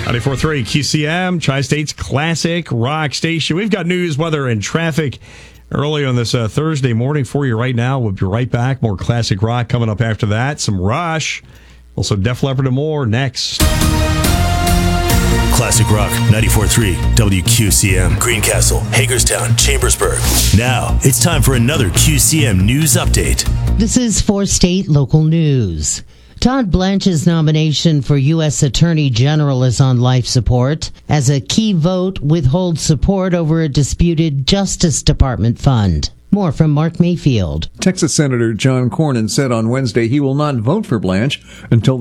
94.3 QCM, Tri-State's classic rock station. We've got news, weather, and traffic early on this Thursday morning for you right now. We'll be right back. More classic rock coming up after that. Some Rush. Also Def Leppard and more next. Classic Rock 94.3 WQCM, Greencastle, Hagerstown, Chambersburg. Now it's time for another QCM news update. This is 4 State local news. Todd Blanche's nomination for U.S. Attorney General is on life support as a key vote withholds support over a disputed Justice Department fund. More from Mark Mayfield. Texas Senator John Cornyn said on Wednesday he will not vote for Blanche until